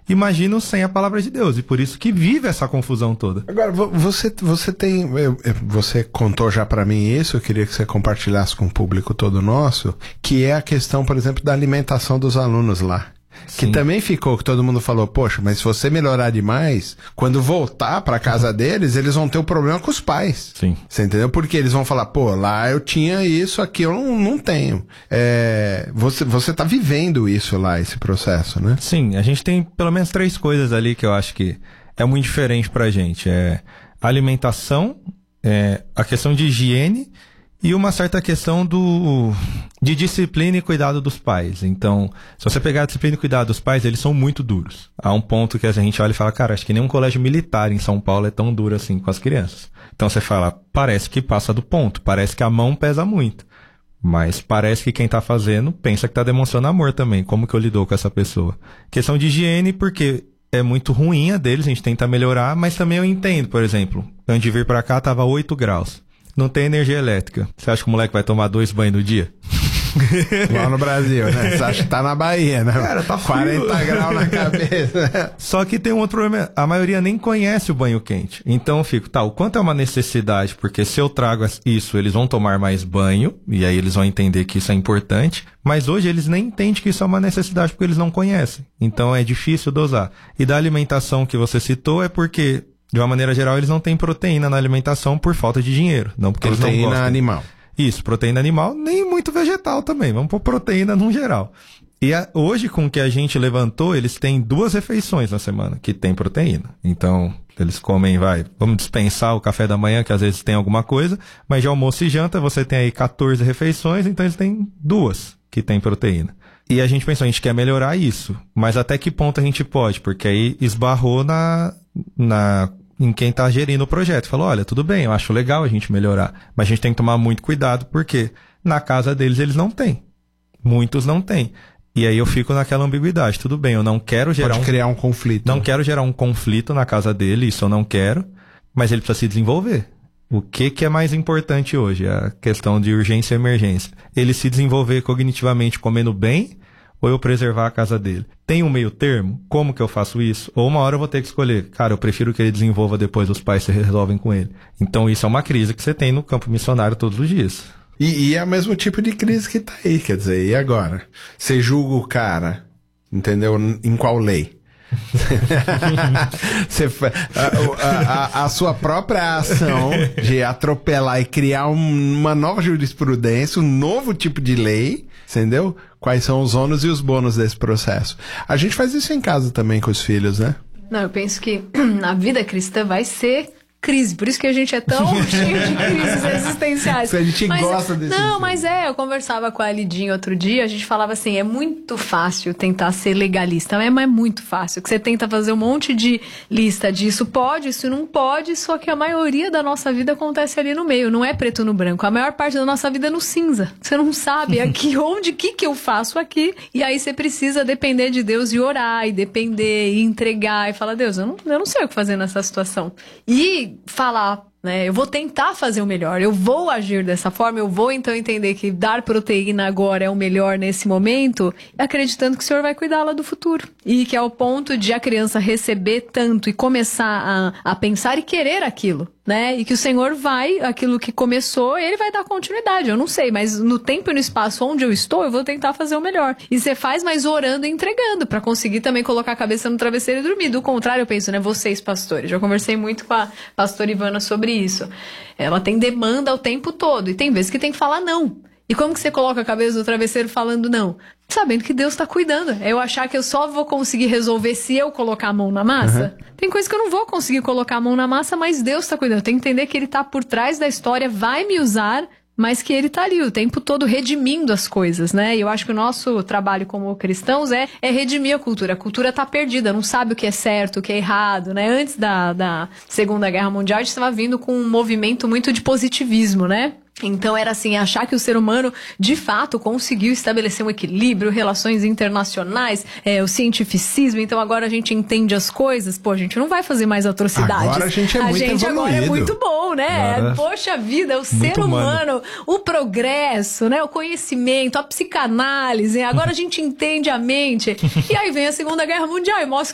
imagino sem a palavra de Deus, e por isso que vive essa confusão toda. Agora, você contou já pra mim isso, eu queria que você compartilhasse com o público todo nosso, que é a questão, por exemplo, da alimentação dos alunos lá. Sim. Que também ficou, que todo mundo falou, poxa, mas se você melhorar demais, quando voltar pra casa deles, eles vão ter um problema com os pais. Sim. Você entendeu? Porque eles vão falar, pô, lá eu tinha isso, aqui eu não tenho. Você tá vivendo isso lá, esse processo, né? Sim, a gente tem pelo menos 3 coisas ali que eu acho que é muito diferente pra gente. É a alimentação, a questão de higiene e uma certa questão de disciplina e cuidado dos pais. Então, se você pegar a disciplina e cuidado dos pais, eles são muito duros. Há um ponto que a gente olha e fala, cara, acho que nenhum colégio militar em São Paulo é tão duro assim com as crianças. Então você fala, parece que passa do ponto, parece que a mão pesa muito. Mas parece que quem tá fazendo pensa que tá demonstrando amor também. Como que eu lido com essa pessoa? Questão de higiene, porque é muito ruim a deles, a gente tenta melhorar, mas também eu entendo, por exemplo, antes de vir pra cá tava 8 graus. Não tem energia elétrica. Você acha que o moleque vai tomar 2 banhos no dia? Lá no Brasil, né? Você acha que tá na Bahia, né? Cara, tá 40 graus na cabeça. Só que tem um outro problema. A maioria nem conhece o banho quente. Então eu fico, o quanto é uma necessidade? Porque se eu trago isso, eles vão tomar mais banho. E aí eles vão entender que isso é importante. Mas hoje eles nem entendem que isso é uma necessidade porque eles não conhecem. Então é difícil dosar. E da alimentação que você citou é porque, de uma maneira geral, eles não têm proteína na alimentação por falta de dinheiro. Não porque eles não gostam. Proteína animal. Isso, proteína animal, nem muito vegetal também. Vamos pôr proteína no geral. E hoje, com o que a gente levantou, eles têm 2 refeições na semana que tem proteína. Então, eles comem, vamos dispensar o café da manhã, que às vezes tem alguma coisa, mas de almoço e janta você tem aí 14 refeições, então eles têm 2 que tem proteína. E a gente pensou, a gente quer melhorar isso, mas até que ponto a gente pode? Porque aí esbarrou em quem tá gerindo o projeto. Falou, olha, tudo bem, eu acho legal a gente melhorar, mas a gente tem que tomar muito cuidado, porque na casa deles eles não têm. Muitos não têm. E aí eu fico naquela ambiguidade. Tudo bem, eu não quero gerar criar um conflito. Não quero gerar um conflito na casa dele, isso eu não quero, mas ele precisa se desenvolver. O que é mais importante hoje? A questão de urgência e emergência. Ele se desenvolver cognitivamente comendo bem, ou eu preservar a casa dele? Tem um meio termo? Como que eu faço isso? Ou uma hora eu vou ter que escolher. Cara, eu prefiro que ele desenvolva, depois os pais se resolvem com ele. Então isso é uma crise que você tem no campo missionário todos os dias. E é o mesmo tipo de crise que tá aí, quer dizer, e agora? Você julga o cara, entendeu? Em qual lei? a sua própria ação de atropelar e criar uma nova jurisprudência, um novo tipo de lei, entendeu? Quais são os ônus e os bônus desse processo? A gente faz isso em casa também com os filhos, né? Não, eu penso que a vida cristã vai ser crise, por isso que a gente é tão cheio de crises existenciais. A gente gosta desse Não, mas eu conversava com a Lidinha outro dia, a gente falava assim, é muito fácil tentar ser legalista, mas é muito fácil, que você tenta fazer um monte de lista disso pode, isso não pode, só que a maioria da nossa vida acontece ali no meio, não é preto no branco, a maior parte da nossa vida é no cinza, você não sabe aqui, que eu faço aqui, e aí você precisa depender de Deus e orar, e depender, e entregar, e falar, Deus, eu não sei o que fazer nessa situação, e falar, né, eu vou tentar fazer o melhor, eu vou agir dessa forma, eu vou então entender que dar proteína agora é o melhor nesse momento, acreditando que o Senhor vai cuidar lá do futuro. E que é o ponto de a criança receber tanto e começar a pensar e querer aquilo, né? E que o Senhor vai, aquilo que começou, ele vai dar continuidade, eu não sei, mas no tempo e no espaço onde eu estou, eu vou tentar fazer o melhor. E você faz, mas orando e entregando, pra conseguir também colocar a cabeça no travesseiro e dormir. Do contrário, eu penso, né, vocês pastores, já conversei muito com a pastora Ivana sobre isso. Ela tem demanda o tempo todo, e tem vezes que tem que falar não. E como que você coloca a cabeça no travesseiro falando não? Sabendo que Deus tá cuidando. É eu achar que eu só vou conseguir resolver se eu colocar a mão na massa? Tem coisa que eu não vou conseguir colocar a mão na massa, mas Deus tá cuidando. Eu tenho que entender que Ele tá por trás da história, vai me usar, mas que Ele tá ali o tempo todo redimindo as coisas, né? E eu acho que o nosso trabalho como cristãos é redimir a cultura. A cultura tá perdida, não sabe o que é certo, o que é errado, né? Antes da Segunda Guerra Mundial, a gente estava vindo com um movimento muito de positivismo, né? Então era assim, achar que o ser humano de fato conseguiu estabelecer um equilíbrio, relações internacionais, o cientificismo, então agora a gente entende as coisas, a gente não vai fazer mais atrocidades. Agora a gente é muito evoluído. Agora é muito bom, né? Agora, poxa vida, o ser humano, o progresso, né? O conhecimento, a psicanálise, agora a gente entende a mente. E aí vem a Segunda Guerra Mundial e mostra